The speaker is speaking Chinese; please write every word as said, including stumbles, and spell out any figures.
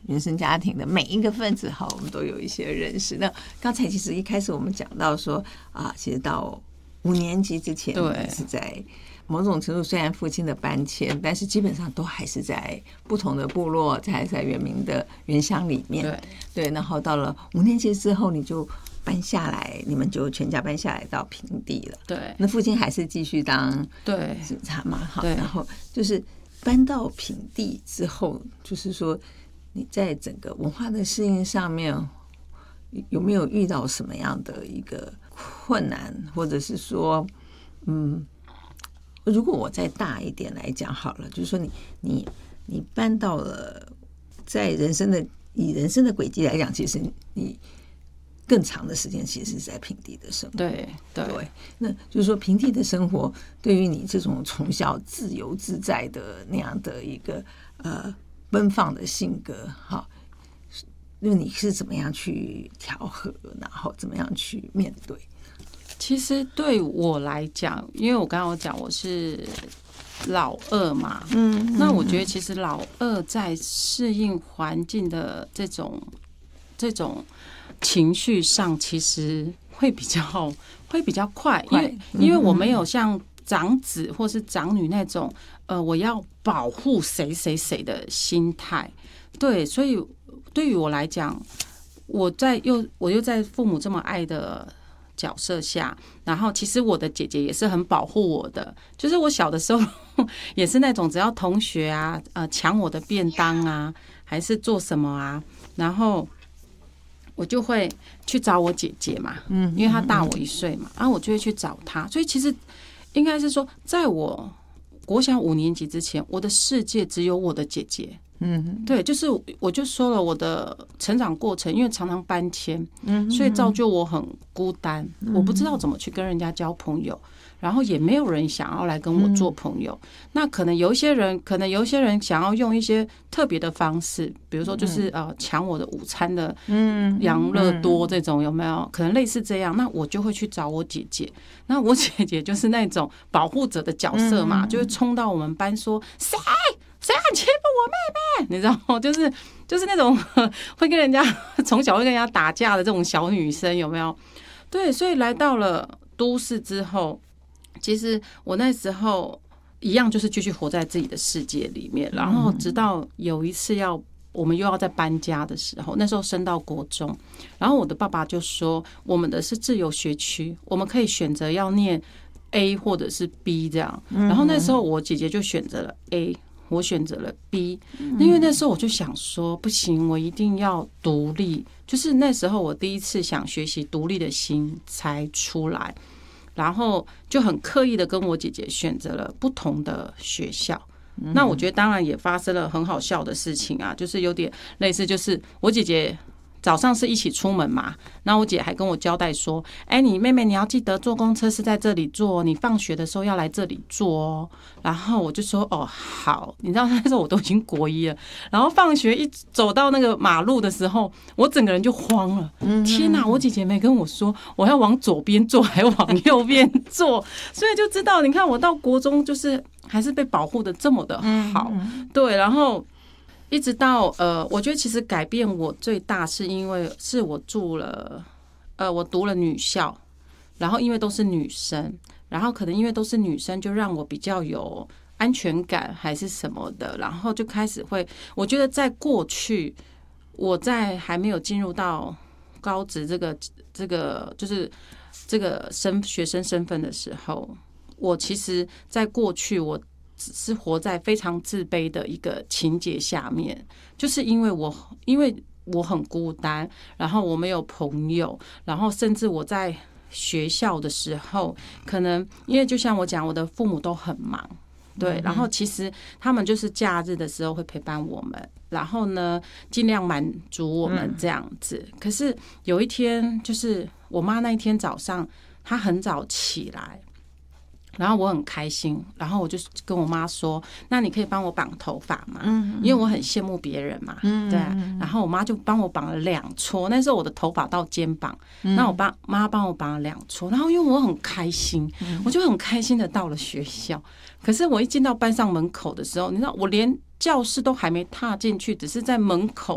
原生家庭的每一个分子，好，我们都有一些认识。那刚才其实一开始我们讲到说啊，其实到五年级之前是在某种程度，虽然父亲的搬迁，但是基本上都还是在不同的部落，还是在原民的原乡里面。对对，然后到了五年级之后，你就搬下来，你们就全家搬下来到平地了。 对， 那父亲还是继续当对警察嘛？好，然后就是搬到平地之后，就是说你在整个文化的适应上面，有没有遇到什么样的一个困难，或者是说，嗯。如果我再大一点来讲好了，就是说你你你搬到了在人生的以人生的轨迹来讲，其实你更长的时间其实是在平地的生活。 对 对, 对，那就是说平地的生活对于你这种从小自由自在的那样的一个呃奔放的性格，哈，因为你是怎么样去调和，然后怎么样去面对？ 其实对我来讲，因为我刚刚有讲我是老二嘛，嗯，那我觉得其实老二在适应环境的这种这种情绪上，其实会比较会比较快，因为因为我没有像长子或是长女那种呃我要保护谁谁谁的心态，对，所以对于我来讲，我在又我又在父母这么爱的角色下，然后其实我的姐姐也是很保护我的，就是我小的时候也是那种只要同学啊呃抢我的便当啊，还是做什么啊，然后我就会去找我姐姐嘛，嗯，因为她大我一岁嘛，然后我就会去找她，所以其实应该是说，在我国小五年级之前，我的世界只有我的姐姐。嗯，对，就是我就说了，我的成长过程，因为常常搬迁，嗯，所以造就我很孤单，嗯，我不知道怎么去跟人家交朋友，然后也没有人想要来跟我做朋友。嗯，那可能有一些人，可能有一些人想要用一些特别的方式，比如说就是呃抢我的午餐的，嗯，养乐多这种有没有？可能类似这样，那我就会去找我姐姐。那我姐姐就是那种保护者的角色嘛，就会冲到我们班说谁。谁敢欺负我妹妹？你知道吗？就是就是那种会跟人家从小会跟人家打架的这种小女生，有没有？对，所以来到了都市之后，其实我那时候一样就是继续活在自己的世界里面，然后直到有一次要我们又要再搬家的时候，那时候升到国中，然后我的爸爸就说，我们的是自由学区，我们可以选择要念 A 或者是 B 这样。然后那时候我姐姐就选择了 A。我选择了 B， 因为那时候我就想说，不行，我一定要独立。就是那时候我第一次想学习独立的心才出来，然后就很刻意的跟我姐姐选择了不同的学校。那我觉得当然也发生了很好笑的事情啊，就是有点类似，就是我姐姐早上是一起出门嘛，然后我姐还跟我交代说，哎，你妹妹你要记得坐公车是在这里坐，你放学的时候要来这里坐哦。然后我就说哦好，你知道那时候我都已经国一了，然后放学一走到那个马路的时候，我整个人就慌了，天哪，我姐姐没跟我说我要往左边坐还往右边坐，所以就知道你看我到国中就是还是被保护的这么的好，对，然后一直到呃，我觉得其实改变我最大是因为是我住了呃，我读了女校，然后因为都是女生，然后可能因为都是女生，就让我比较有安全感还是什么的，然后就开始会，我觉得在过去我在还没有进入到高职这个这个就是这个身学生身份的时候，我其实在过去我只是活在非常自卑的一个情节下面，就是因为我因为我很孤单，然后我没有朋友，然后甚至我在学校的时候，可能因为就像我讲，我的父母都很忙，对，然后其实他们就是假日的时候会陪伴我们，然后呢尽量满足我们这样子。可是有一天，就是我妈那一天早上，她很早起来。然后我很开心，然后我就跟我妈说：“那你可以帮我绑头发吗？”嗯，因为我很羡慕别人嘛，嗯，对。然后我妈就帮我绑了两撮，那时候我的头发到肩膀，那我爸妈帮我绑了两撮。然后因为我很开心，我就很开心的到了学校。可是我一进到班上门口的时候，你知道，我连教室都还没踏进去，只是在门口